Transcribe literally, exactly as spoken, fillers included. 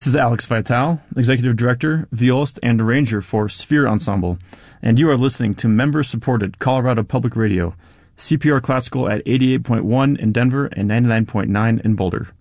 This is Alex Vital, Executive Director, Violist, and Arranger for Sphere Ensemble, and you are listening to member-supported Colorado Public Radio, C P R Classical at eighty-eight point one in Denver and ninety-nine point nine in Boulder.